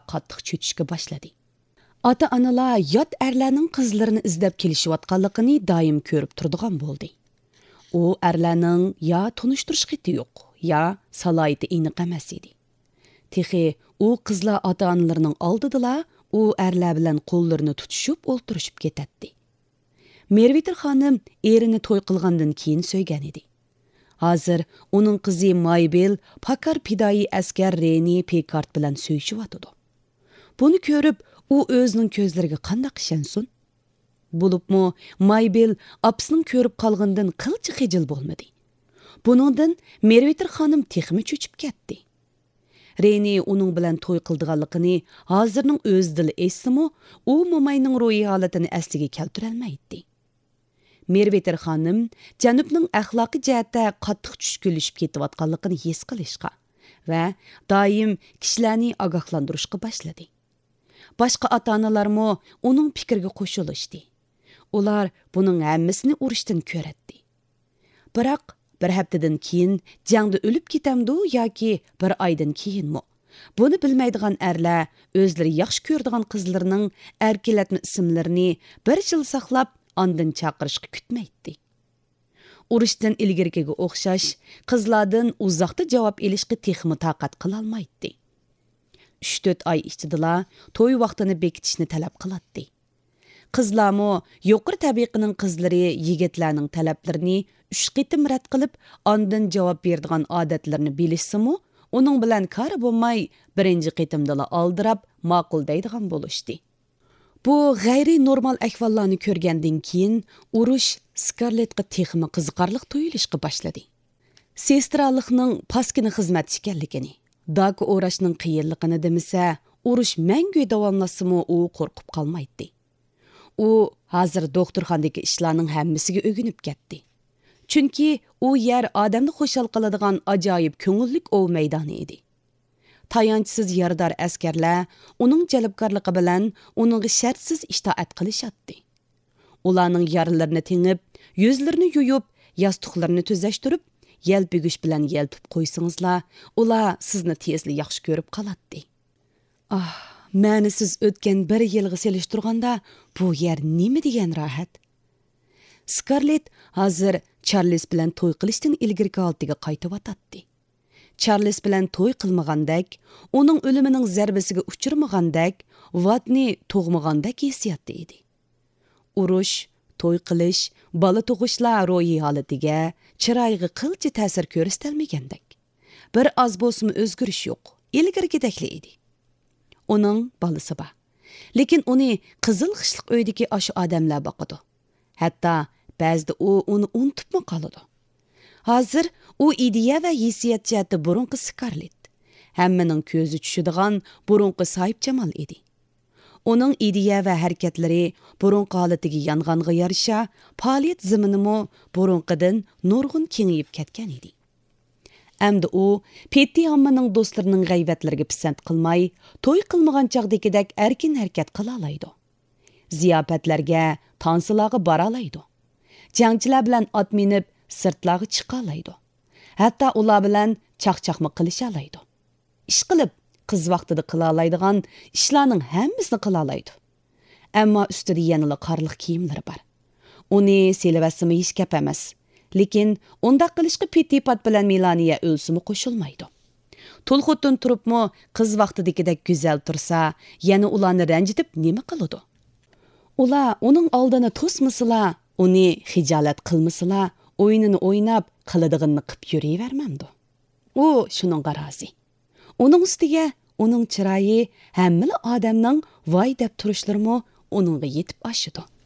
qattiq cho'chishga boshladi. Ota-onalar yot erlarning qizlarini izlab kelishayotganligini doim ko'rib turadigan bo'ldi. U erlarning ya tunishtirish xiti yo'q, ya salohiyati aniq emas edi. Texi u qizlar ota-onalarining oldida u erlar bilan qo'llarini tutishib o'ltirishib ketadi. Merviter xonim erini to'y qilgandan keyin so'ygan edi. Hozir uning qizi Maybel Pakar pidoi askar Reni Pekart bilan so'yishyotdi. Buni ko'rib, u o'zining ko'zlariga qanday ishonsin? Bo'libmi, Maybel apsining ko'rib qolgandan qilchi xijil bo'lmadi. Buningdan Merviter xonim texmi cho'chib ketdi. Reni uning bilan to'y qildiganligini hozirning o'zida esimi, u mo'mayning ro'yi holatini asliga keltira olmaydi. Merviter xonim janubning axloqiy jihatda qattiq tushkunlashib ketayotganligini his qilishga va doim kishilarni ogohlantirishga boshladi. Boshqa ota-onalarmo uning fikriga qo'shilishdi. Ular buning hammasini urushdan ko'radi. Biroq bir haftadan keyin jangda o'lib ketamdi yoki bir oydan keyinmi? Buni bilmaydigan erlar o'zlari yaxshi ko'radigan qizlarining erkalatma ismlarini bir yil saqlab, ondan chaqirishga kutmaydi. Urushdan ilgariga o'xshash qizlardan uzoqda javob olishga texmi taqat qila olmaydi. 3-4 oy ichida to'y vaqtini bekitishni talab qiladi. Qizlarmo yuqori tabiqining qizlari yigitlarning talablarini 3 qitim rad qilib, ondan javob beradigan odatlarini bilishsimi, uning bilan kari bo'lmay, birinchi qitimda oldirab, ma'qul deydigan bo'lishdi. Bu g'ayri normal ahvollarni ko'rgandan keyin urush Skarlettga texmi qiziqarli tuyulishga boshladi. Sestralikning paskini xizmat ekanligini, dagi o'rashning qiyinligini demasa, urush mangu davomlasimi u qo'rqib qolmaydi. U hozir doktorxonadagi ishlarning hammasiga o'ginib ketdi. Chunki u yer odamni xushal qiladigan ajoyib ko'ngillik ov maydoni edi. Tayanchsiz yardar askarlar uning jalbkorligi bilan uningga shartsiz itoat qilishadi. Ularning yaralarini tengib, yuzlarini yuyib, yostiqlarini tuzashtirib, yelpigish bilan yelpib qo'ysingizlar, ular sizni tezli yaxshi ko'rib qoladi. Ma'nisiz o'tgan bir yilga selishtirganda bu yer nima degan rohat? Skarlett hozir Charles bilan to'y qilishdan ilgirki holatiga qaytib-o'tadi. Charles bilan to'y qilmagandek, uning o'limining zarbasiga uchirmagandek, vatni tug'magandek hissiyatda edi. Urush, to'y qilish, bola tug'ishlar ro'yi holatiga, chiroyiga qilchi ta'sir ko'rsatilmagandek. Bir oz bo'lsa o'zgarish yo'q, ilgirgidekli edi. Uning bolasi bor. Lekin uni qizil xishliq uydagi ashu odamlar boqadi. Hatto ba'zida u uni unutibmi qoladi. Hozir u ideya va hissiyat jihati burunqi Skarlett. Hammaning ko'zi tushadigan burunqi Sohib Jamol edi. Uning ideya va harakatlari burunqi holatiga yong'onga yarasha faoliyat zaminimi burunqidan nurg'un kengayib ketgan edi. Әмді u, Petty hammaning do'stlarining g'aybatlariga pisand qilmay, to'y qilmagan chaqdagidek erkin harakat qila oladi. Ziyofatlarga, tansilarga bora oladi. Jangchilar bilan ot minib, sirtlarga chiqa oladi. Hatto ular bilan chaqchaqma qilisha oladi. Ish qilib, qiz vaqtida qila oladigan ishlarning hammasini qila oladi. Ammo ustida yanada qorliq kiyimlari bor. Uni selivasimi hech gap emas. Lekin undaq qilishga Pettipat bilan Melaniya o'lsimi qo'shilmaydi. To'lxutdan turibmi qiz vaqtidagidek go'zal tursa, yana ularni ranjitib nima qiladi? Ular uning oldini to'smasila, uni hijolat qilmasila, o'yinini o'ynab, qiladiganini qilib yuravermamdi. U shuning g'arozi. Uning ustiga uning chiroyi hammali odamning voy deb turishlarimi uningga yetib oshidi.